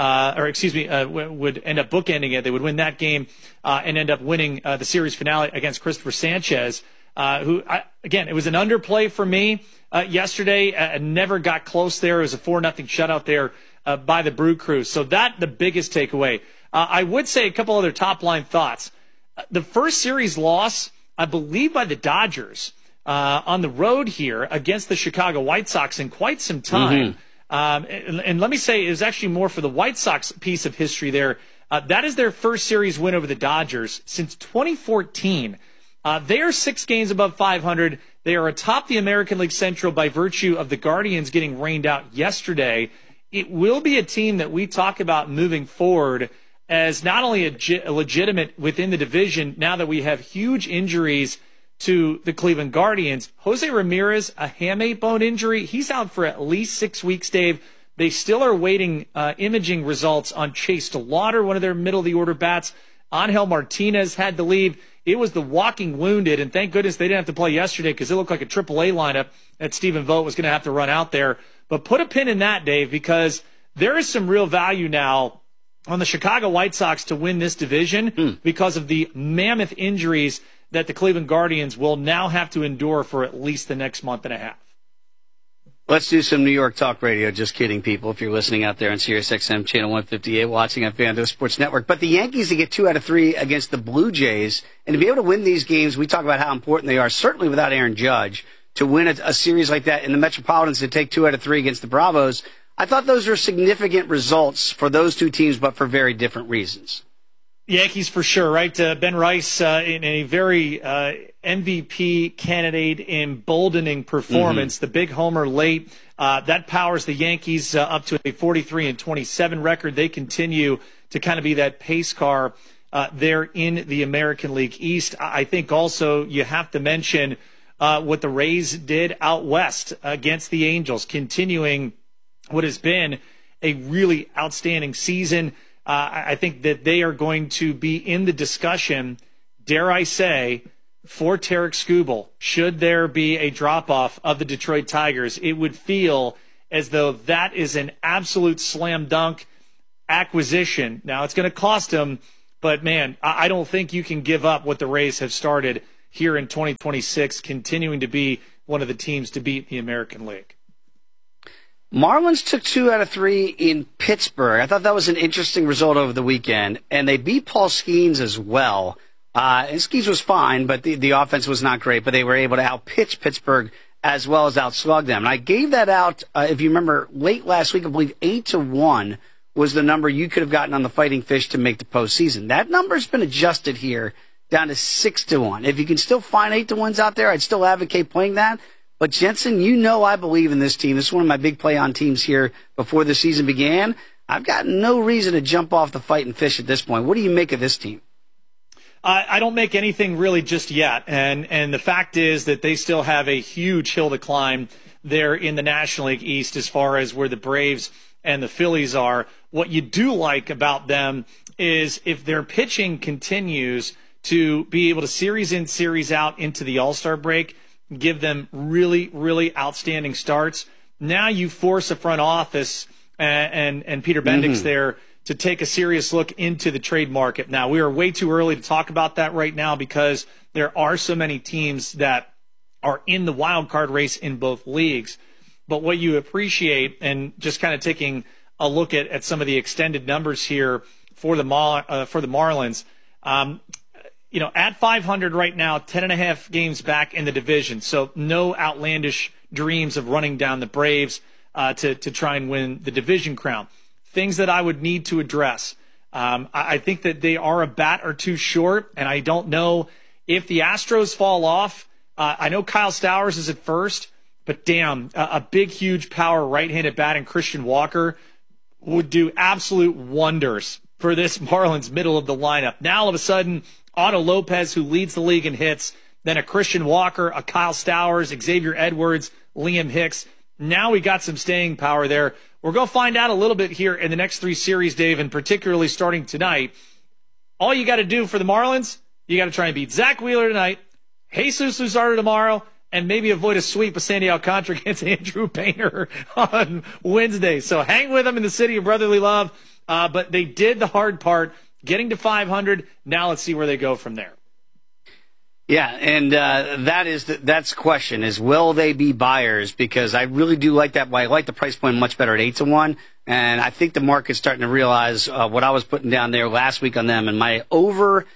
would end up bookending it. They would win that game and end up winning the series finale against Christopher Sanchez, again, it was an underplay for me yesterday. Never got close there. It was a 4-0 shutout there by the Brew Crew. So the biggest takeaway. I would say a couple other top-line thoughts. The first series loss, I believe, by the Dodgers on the road here against the Chicago White Sox in quite some time. And let me say, it was actually more for the White Sox piece of history there. That is their first series win over the Dodgers since 2014. They are 6 games above 500. They are atop the American League Central by virtue of the Guardians getting rained out yesterday. It will be a team that we talk about moving forward as not only a legitimate within the division, now that we have huge injuries to the Cleveland Guardians. Jose Ramirez, a hamate bone injury. He's out for at least 6 weeks, Dave. They still are waiting imaging results on Chase DeLauder, one of their middle-of-the-order bats. Angel Martinez had to leave. It was the walking wounded, and thank goodness they didn't have to play yesterday because it looked like a AAA lineup that Stephen Vogt was going to have to run out there. But put a pin in that, Dave, because there is some real value now on the Chicago White Sox to win this division because of the mammoth injuries that the Cleveland Guardians will now have to endure for at least the next month and a half. Let's do some New York talk radio. Just kidding, people. If you're listening out there on Sirius XM Channel 158, watching on FanDuel Sports Network. But the Yankees to get 2 out of 3 against the Blue Jays, and to be able to win these games, we talk about how important they are, certainly without Aaron Judge, to win a series like that in the Metropolitans to take 2 out of 3 against the Bravos. I thought those were significant results for those two teams, but for very different reasons. Yankees for sure, right? Ben Rice in a very MVP candidate emboldening performance. The big homer late, that powers the Yankees up to a 43-27 record. They continue to kind of be that pace car there in the American League East. I think also you have to mention what the Rays did out west against the Angels, continuing what has been a really outstanding season. I think that they are going to be in the discussion, dare I say, for Tarek Skubal, should there be a drop-off of the Detroit Tigers, it would feel as though that is an absolute slam dunk acquisition. Now, it's going to cost him, but, man, I don't think you can give up what the Rays have started here in 2026, continuing to be one of the teams to beat the American League. Marlins took 2 out of 3 in Pittsburgh. I thought that was an interesting result over the weekend, and they beat Paul Skeens as well. And Skeens was fine, but the offense was not great, but they were able to outpitch Pittsburgh as well as outslug them. And I gave that out, if you remember, late last week, I believe 8-1 was the number you could have gotten on the Fighting Fish to make the postseason. That number's been adjusted here down to 6-1. If you can still find 8-1s out there, I'd still advocate playing that. But Jensen, you know I believe in this team. This is one of my big play-on teams here before the season began. I've got no reason to jump off the Fighting Fish at this point. What do you make of this team? I don't make anything really just yet. And the fact is that they still have a huge hill to climb there in the National League East as far as where the Braves and the Phillies are. What you do like about them is if their pitching continues to be able to series in, series out into the All-Star break, give them really, really outstanding starts. Now you force a front office and Peter Bendix there to take a serious look into the trade market. Now, we are way too early to talk about that right now because there are so many teams that are in the wild card race in both leagues. But what you appreciate, and just kind of taking a look at some of the extended numbers here for the Marlins, at 500 right now, 10.5 games back in the division. So no outlandish dreams of running down the Braves to try and win the division crown. Things that I would need to address. I think that they are a bat or two short, and I don't know if the Astros fall off. I know Kyle Stowers is at first, but damn, a big, huge power right-handed bat in Christian Walker would do absolute wonders for this Marlins middle of the lineup. Now, all of a sudden, Otto Lopez, who leads the league in hits, then a Christian Walker, a Kyle Stowers, Xavier Edwards, Liam Hicks. Now we got some staying power there. We're going to find out a little bit here in the next 3 series, Dave, and particularly starting tonight. All you got to do for the Marlins, you got to try and beat Zach Wheeler tonight, Jesus Luzardo tomorrow, and maybe avoid a sweep of Sandy Alcantara against Andrew Painter on Wednesday. So hang with them in the city of brotherly love. But they did the hard part, getting to 500. Now let's see where they go from there. Yeah, and that's the question is, will they be buyers? Because I really do like that. I like the price point much better at 8-1. And I think the market's starting to realize what I was putting down there last week on them. And my over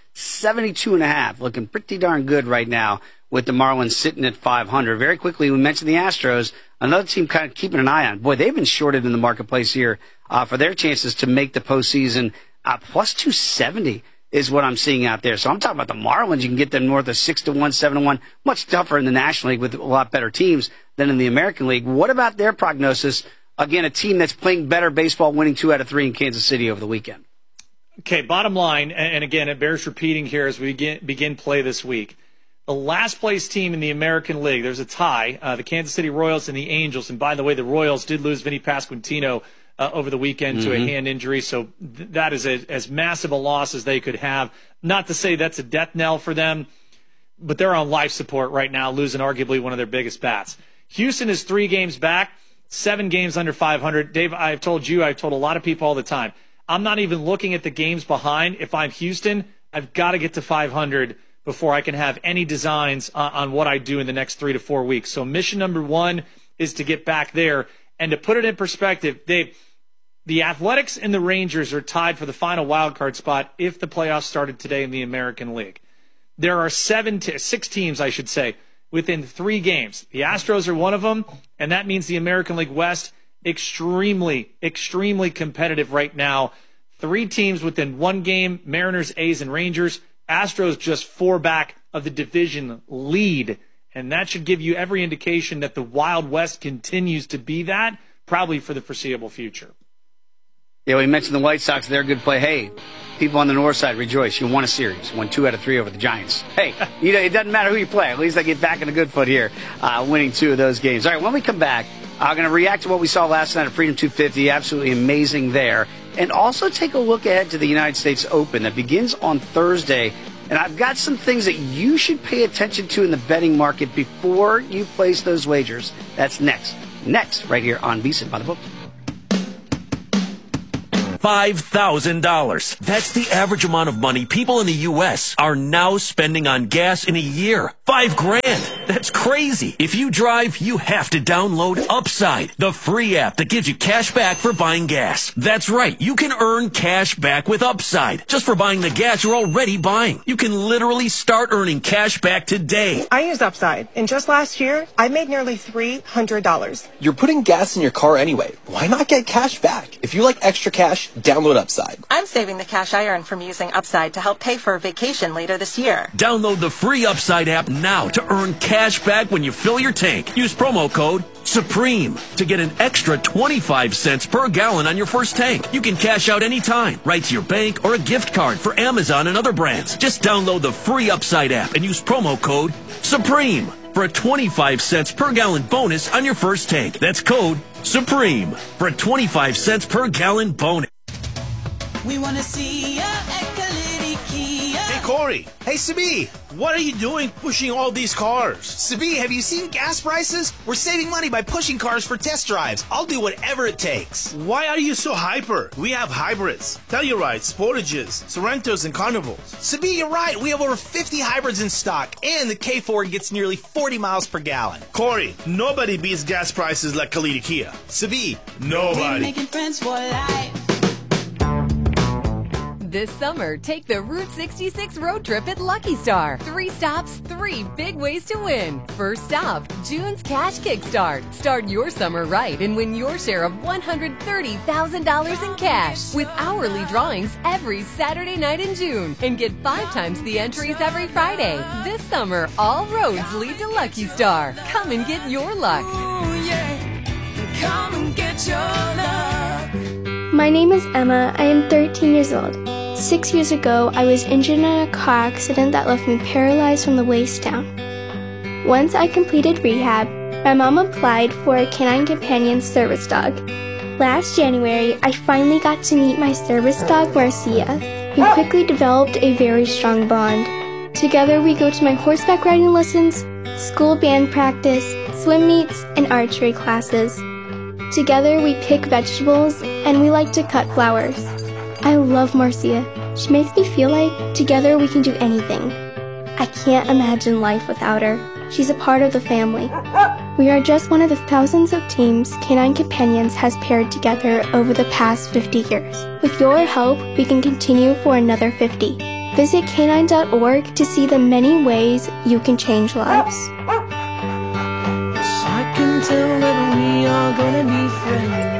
72.5 looking pretty darn good right now with the Marlins sitting at 500. Very quickly, we mentioned the Astros, another team kind of keeping an eye on. Boy, they've been shorted in the marketplace here for their chances to make the postseason. Plus 270 is what I'm seeing out there. So I'm talking about the Marlins. You can get them north of 6-1, 7-1. Much tougher in the National League with a lot better teams than in the American League. What about their prognosis? Again, a team that's playing better baseball, winning 2 out of 3 in Kansas City over the weekend. Okay, bottom line, and again, it bears repeating here as we begin play this week. The last place team in the American League, there's a tie, the Kansas City Royals and the Angels. And by the way, the Royals did lose Vinny Pasquantino over the weekend to a hand injury, so that is as massive a loss as they could have. Not to say that's a death knell for them, but they're on life support right now, losing arguably one of their biggest bats. Houston is 3 games back, 7 games under 500. Dave, I've told a lot of people all the time, I'm not even looking at the games behind. If I'm Houston, I've got to get to 500 before I can have any designs on what I do in the next 3 to 4 weeks. So mission number 1 is to get back there. And to put it in perspective, Dave, the Athletics and the Rangers are tied for the final wild card spot if the playoffs started today in the American League. There are 6 teams, I should say, within 3 games. The Astros are one of them, and that means the American League West extremely, extremely competitive right now. 3 teams within 1 game, Mariners, A's, and Rangers. Astros just 4 back of the division lead, and that should give you every indication that the Wild West continues to be that, probably for the foreseeable future. Yeah, we mentioned the White Sox. They're a good play. Hey, people on the north side, rejoice. You won a series. Won 2 out of 3 over the Giants. Hey, it doesn't matter who you play. At least I get back in a good foot here, winning 2 of those games. All right, when we come back, I'm going to react to what we saw last night at Freedom 250. Absolutely amazing there. And also take a look ahead to the United States Open that begins on Thursday And I've got some things that you should pay attention to in the betting market before you place those wagers. That's next. Next, right here on VSiN by the Book. $5,000. That's the average amount of money people in the U.S. are now spending on gas in a year. $5,000. That's crazy. If you drive, you have to download Upside, the free app that gives you cash back for buying gas. That's right. You can earn cash back with Upside just for buying the gas you're already buying. You can literally start earning cash back today. I used Upside, and just last year, I made nearly $300. You're putting gas in your car anyway. Why not get cash back? If you like extra cash, download Upside. I'm saving the cash I earn from using Upside to help pay for a vacation later this year. Download the free Upside app now to earn cash back when you fill your tank. Use promo code SUPREME to get an extra 25 cents per gallon on your first tank. You can cash out anytime, right to your bank or a gift card for Amazon and other brands. Just download the free Upside app and use promo code SUPREME for a 25 cents per gallon bonus on your first tank. That's code SUPREME for a 25 cents per gallon bonus. We want to see ya at Kalidi Kia. Hey, Corey. Hey, Sabi. What are you doing pushing all these cars? Sabi, have you seen gas prices? We're saving money by pushing cars for test drives. I'll do whatever it takes. Why are you so hyper? We have hybrids, Tellurides, Sportages, Sorrentos, and Carnivals. Sabi, you're right. We have over 50 hybrids in stock, and the K4 gets nearly 40 miles per gallon. Corey, nobody beats gas prices like Kalidi Kia. Sabi, nobody. We're making friends for life. This summer, take the Route 66 road trip at Lucky Star. 3 stops, 3 big ways to win. First stop, June's Cash Kickstart. Start your summer right and win your share of $130,000 in cash with hourly drawings every Saturday night in June. And get 5 times the entries every Friday. This summer, all roads lead to Lucky Star. Come and get your luck. Ooh, yeah. Come and get your luck. My name is Emma. I am 13 years old. 6 years ago, I was injured in a car accident that left me paralyzed from the waist down. Once I completed rehab, my mom applied for a Canine Companion service dog. Last January, I finally got to meet my service dog, Marcia. We quickly developed a very strong bond. Together, we go to my horseback riding lessons, school band practice, swim meets, and archery classes. Together, we pick vegetables, and we like to cut flowers. I love Marcia. She makes me feel like together we can do anything. I can't imagine life without her. She's a part of the family. We are just one of the thousands of teams Canine Companions has paired together over the past 50 years. With your help, we can continue for another 50. Visit canine.org to see the many ways you can change lives. I can tell that we are gonna be friends.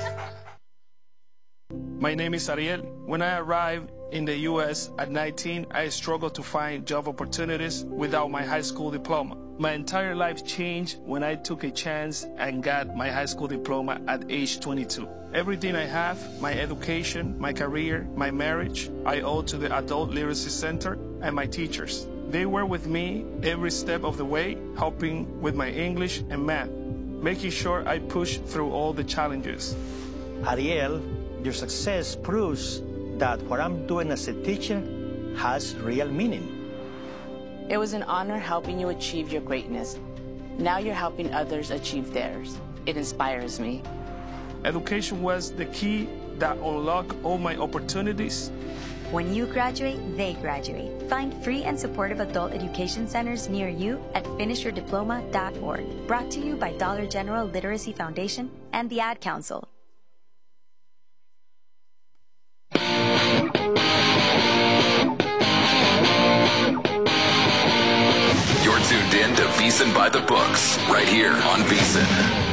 My name is Ariel. When I arrived in the U.S. at 19, I struggled to find job opportunities without my high school diploma. My entire life changed when I took a chance and got my high school diploma at age 22. Everything I have, my education, my career, my marriage, I owe to the Adult Literacy Center and my teachers. They were with me every step of the way, helping with my English and math, making sure I pushed through all the challenges. Ariel, your success proves that what I'm doing as a teacher has real meaning. It was an honor helping you achieve your greatness. Now you're helping others achieve theirs. It inspires me. Education was the key that unlocked all my opportunities. When you graduate, they graduate. Find free and supportive adult education centers near you at finishyourdiploma.org. Brought to you by Dollar General Literacy Foundation and the Ad Council. You're tuned in to VSiN by the Books, right here on VSiN.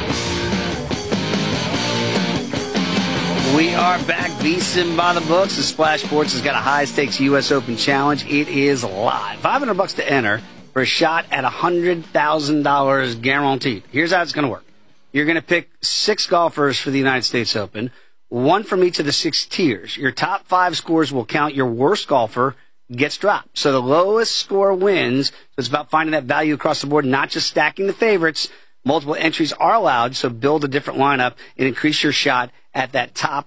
We are back, VSiN by the Books. The Splash Sports has got a high-stakes U.S. Open challenge. It is live. $500 to enter for a shot at $100,000 guaranteed. Here's how it's going to work. You're going to pick 6 golfers for the United States Open, 1 from each of the 6 tiers. Your top 5 scores will count. Your worst golfer gets dropped. So the lowest score wins. So it's about finding that value across the board, not just stacking the favorites, Multiple entries are allowed, so build a different lineup and increase your shot at that top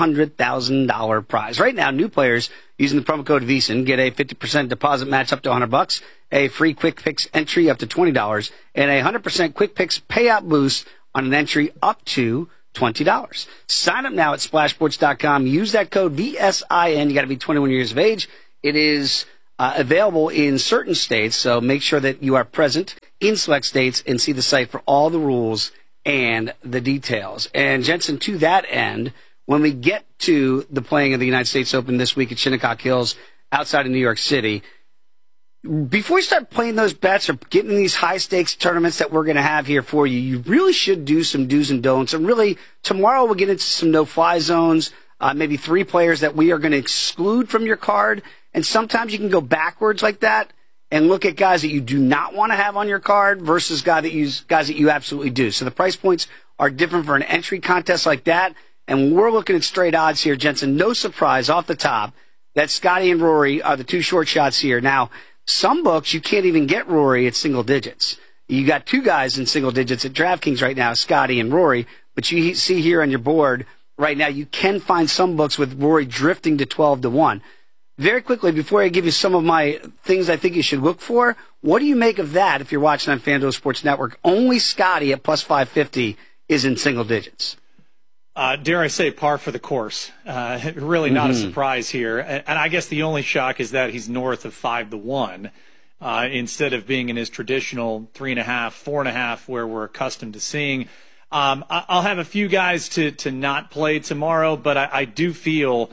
$100,000 prize. Right now, new players using the promo code VEASAN get a 50% deposit match up to $100, a free Quick Picks entry up to $20, and a 100% Quick Picks payout boost on an entry up to $20. Sign up now at splashsports.com. Use that code VSIN. You got to be 21 years of age. It is available in certain states, so make sure that you are present in select states and see the site for all the rules and the details. And Jensen, to that end, when we get to the playing of the United States Open this week at Shinnecock Hills outside of New York City, before you start playing those bets or getting these high-stakes tournaments that we're going to have here for you, you really should do some do's and don'ts. And really, tomorrow we'll get into some no-fly zones, maybe 3 players that we are going to exclude from your card. And sometimes you can go backwards like that and look at guys that you do not want to have on your card versus guys that you absolutely do. So the price points are different for an entry contest like that. And when we're looking at straight odds here, Jensen, no surprise off the top that Scotty and Rory are the 2 short shots here. Now, some books, you can't even get Rory at single digits. You got 2 guys in single digits at DraftKings right now, Scotty and Rory. But you see here on your board right now, you can find some books with Rory drifting to 12-1. Very quickly, before I give you some of my things I think you should look for, what do you make of that if you're watching on FanDuel Sports Network? Only Scotty at plus 550 is in single digits. Dare I say par for the course. Really not a surprise here. And I guess the only shock is that he's north of 5-1 instead of being in his traditional 3.5, 4.5 where we're accustomed to seeing. I'll have a few guys to not play tomorrow, but I do feel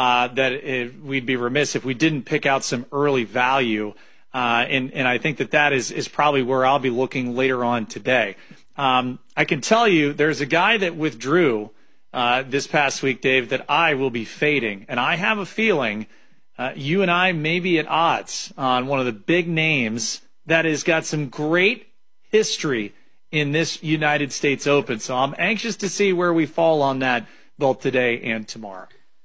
that we'd be remiss if we didn't pick out some early value. And I think that is probably where I'll be looking later on today. I can tell you there's a guy that withdrew this past week, Dave, that I will be fading. And I have a feeling you and I may be at odds on one of the big names that has got some great history in this United States Open. So I'm anxious to see where we fall on that both today and tomorrow.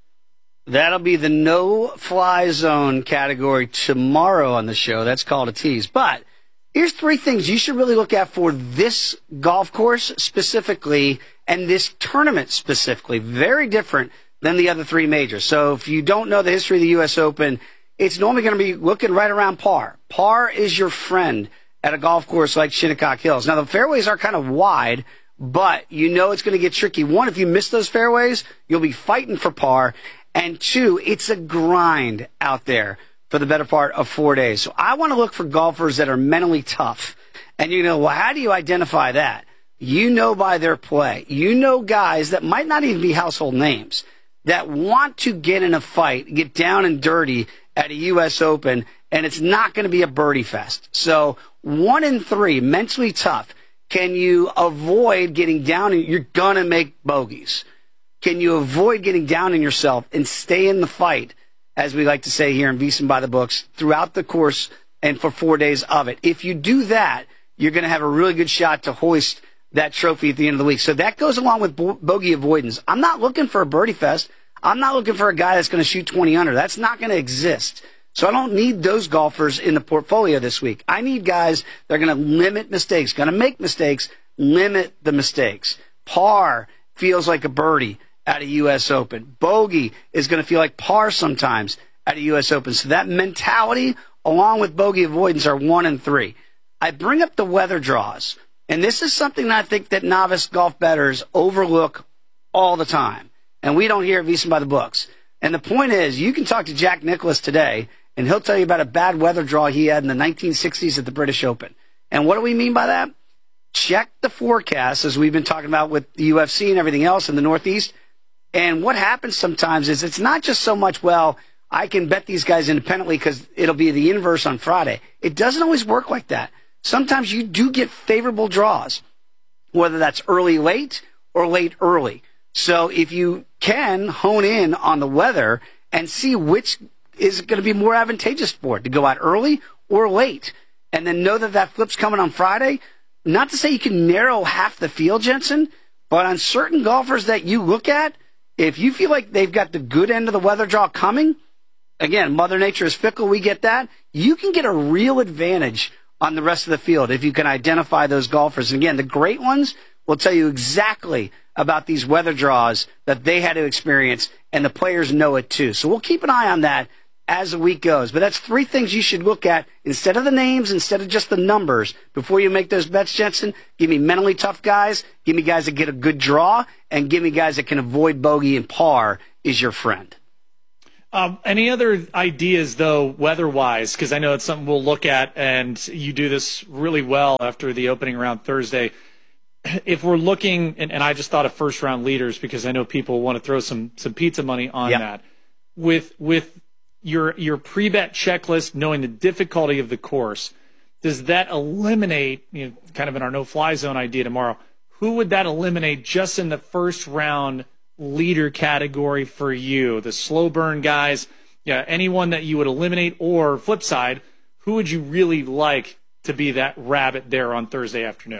That'll be the no-fly zone category tomorrow on the show. That's called a tease. But here's 3 things you should really look at for this golf course specifically and this tournament specifically. Very different than the other 3 majors. So if you don't know the history of the U.S. Open, it's normally going to be looking right around par. Par is your friend at a golf course like Shinnecock Hills. Now, the fairways are kind of wide, but you know it's going to get tricky. 1, if you miss those fairways, you'll be fighting for par. And 2, it's a grind out there for the better part of 4 days. So I want to look for golfers that are mentally tough. And you know, well, how do you identify that? You know by their play. You know guys that might not even be household names that want to get in a fight, get down and dirty at a U.S. Open, and it's not going to be a birdie fest. So 1 in 3, mentally tough. Can you avoid getting down and you're going to make bogeys? Can you avoid getting down on yourself and stay in the fight, as we like to say here in VEASAN by the books, throughout the course and for 4 days of it? If you do that, you're going to have a really good shot to hoist that trophy at the end of the week. So that goes along with bogey avoidance. I'm not looking for a birdie fest. I'm not looking for a guy that's going to shoot 20 under. That's not going to exist. So I don't need those golfers in the portfolio this week. I need guys that are going to limit mistakes, going to make mistakes, limit the mistakes. Par feels like a birdie at a U.S. Open. Bogey is going to feel like par sometimes at a U.S. Open. So that mentality, along with bogey avoidance, are 1 and 3. I bring up the weather draws, and this is something that I think that novice golf bettors overlook all the time, and we don't hear it VEASAN by the books. And the point is, you can talk to Jack Nicklaus today, and he'll tell you about a bad weather draw he had in the 1960s at the British Open. And what do we mean by that? Check the forecast, as we've been talking about with the UFC and everything else in the Northeast. And what happens sometimes is it's not just so much, well, I can bet these guys independently because it'll be the inverse on Friday. It doesn't always work like that. Sometimes you do get favorable draws, whether that's early late or late early. So if you can hone in on the weather and see which is going to be more advantageous for it, to go out early or late, and then know that that flip's coming on Friday, not to say you can narrow half the field, Jensen, but on certain golfers that you look at, if you feel like they've got the good end of the weather draw coming, again, Mother Nature is fickle, we get that, you can get a real advantage on the rest of the field if you can identify those golfers. And again, the great ones will tell you exactly about these weather draws that they had to experience, and the players know it too. So we'll keep an eye on that as the week goes. But that's 3 things you should look at instead of the names, instead of just the numbers. Before you make those bets, Jensen, give me mentally tough guys, give me guys that get a good draw, and give me guys that can avoid bogey, and par is your friend. Any other ideas, though, weather-wise? Because I know it's something we'll look at, and you do this really well after the opening round Thursday. If we're looking, and I just thought of first-round leaders because I know people want to throw some pizza money on that. With your pre-bet checklist, knowing the difficulty of the course, does that eliminate, kind of in our no-fly zone idea tomorrow, who would that eliminate just in the first-round leader category for you? The slow burn guys, anyone that you would eliminate, or flip side, who would you really like to be that rabbit there on Thursday afternoon?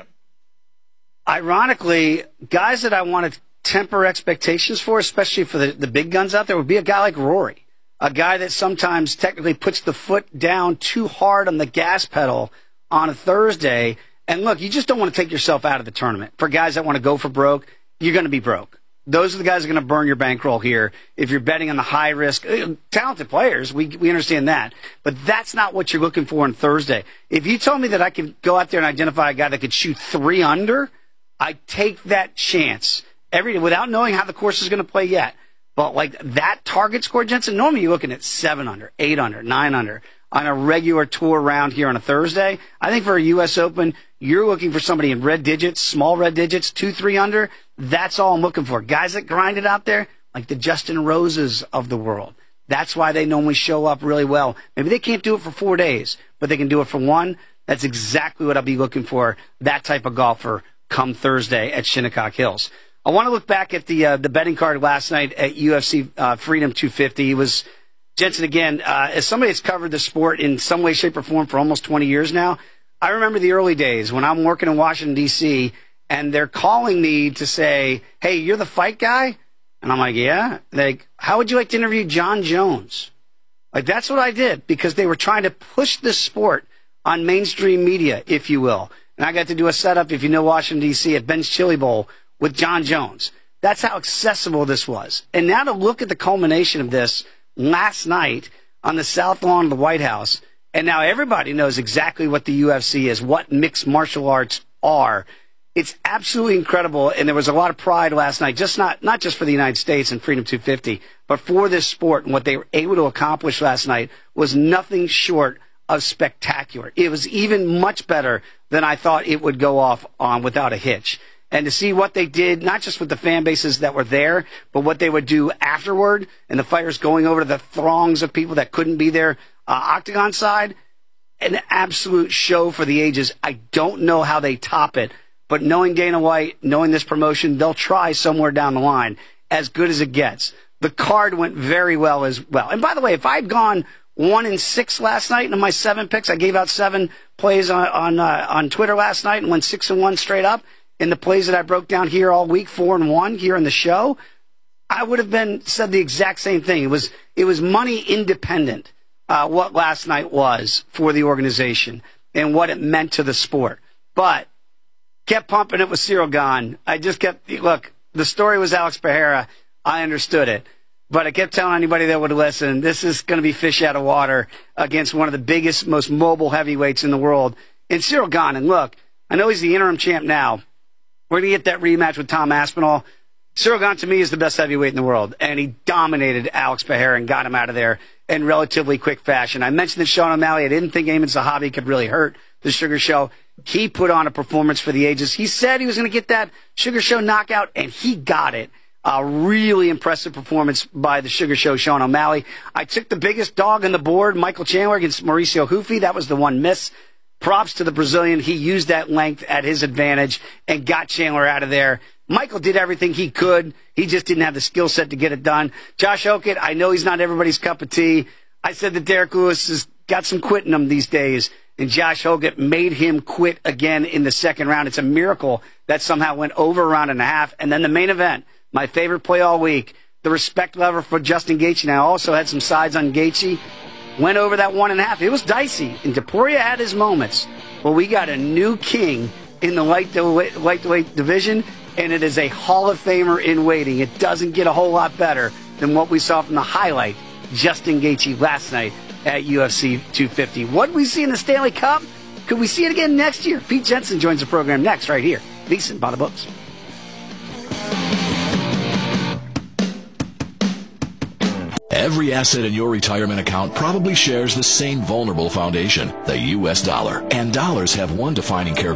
Ironically, guys that I want to temper expectations for, especially for the big guns out there, would be a guy like Rory, a guy that sometimes technically puts the foot down too hard on the gas pedal on a Thursday. And look, you just don't want to take yourself out of the tournament. For guys that want to go for broke, you're going to be broke. Those are the guys that are going to burn your bankroll here if you're betting on the high risk. Talented players, we understand that. But that's not what you're looking for on Thursday. If you told me that I could go out there and identify a guy that could shoot 3 under, I'd take that chance every day without knowing how the course is going to play yet. But like that target score, Jensen, normally you're looking at 7 under, 8 under, 9 under on a regular tour round here on a Thursday. I think for a U.S. Open, you're looking for somebody in red digits, small red digits, 2, 3 under. That's all I'm looking for. Guys that grind it out there, like the Justin Roses of the world. That's why they normally show up really well. Maybe they can't do it for 4 days, but they can do it for 1. That's exactly what I'll be looking for, that type of golfer come Thursday at Shinnecock Hills. I want to look back at the betting card last night at UFC Freedom 250. It was, Jensen, again, as somebody that's covered the sport in some way, shape, or form for almost 20 years now, I remember the early days when I'm working in Washington, D.C., and they're calling me to say, hey, you're the fight guy? And I'm like, yeah. Like, how would you like to interview John Jones? Like, that's what I did, because they were trying to push this sport on mainstream media, if you will. And I got to do a setup, if you know Washington, D.C., at Ben's Chili Bowl with John Jones. That's how accessible this was. And now to look at the culmination of this last night on the South Lawn of the White House, and now everybody knows exactly what the UFC is, what mixed martial arts are. It's absolutely incredible, and there was a lot of pride last night, just not just for the United States and Freedom 250, but for this sport. And what they were able to accomplish last night was nothing short of spectacular. It was even much better than I thought it would go off on without a hitch. And to see what they did, not just with the fan bases that were there, but what they would do afterward, and the fighters going over to the throngs of people that couldn't be there, octagon side, an absolute show for the ages. I don't know how they top it. But knowing Dana White, knowing this promotion, they'll try somewhere down the line, as good as it gets. The card went very well as well. And by the way, if I'd gone 1-6 last night in my 7 picks, I gave out 7 plays on Twitter last night and went 6-1 straight up. In the plays that I broke down here all week, 4-1 here in the show, I would have said the exact same thing. It was money independent, what last night was for the organization and what it meant to the sport. But kept pumping it with Cyril Gahn. I just kept, look, the story was Alex Pereira. I understood it. But I kept telling anybody that would listen, this is going to be fish out of water against one of the biggest, most mobile heavyweights in the world. And Cyril Gahn, and look, I know he's the interim champ now. We're going to get that rematch with Tom Aspinall. Cyril Gahn, to me, is the best heavyweight in the world. And he dominated Alex Pereira and got him out of there in relatively quick fashion. I mentioned that Sean O'Malley. I didn't think Ayman Zahabi could really hurt the Sugar Show. He put on a performance for the ages. He said he was going to get that Sugar Show knockout, and he got it. A really impressive performance by the Sugar Show, Sean O'Malley. I took the biggest dog on the board, Michael Chandler against Mauricio Hufi. That was the one miss. Props to the Brazilian. He used that length at his advantage and got Chandler out of there. Michael did everything he could. He just didn't have the skill set to get it done. Josh Hokett, I know he's not everybody's cup of tea. I said that Derek Lewis has got some quit in him these days. And Josh Hokett made him quit again in the second round. It's a miracle that somehow went over a round and a half. And then the main event, my favorite play all week, the respect level for Justin Gaethje. Now, I also had some sides on Gaethje. went over that 1.5. It was dicey, and Topuria had his moments. But we got a new king in the lightweight division, and it is a Hall of Famer in waiting. It doesn't get a whole lot better than what we saw from the highlight, Justin Gaethje, last night at UFC 250. What did we see in the Stanley Cup? Could we see it again next year? Pete Jensen joins the program next, right here. VSiN by the books. Every asset in your retirement account probably shares the same vulnerable foundation, the U.S. dollar. And dollars have one defining characteristic.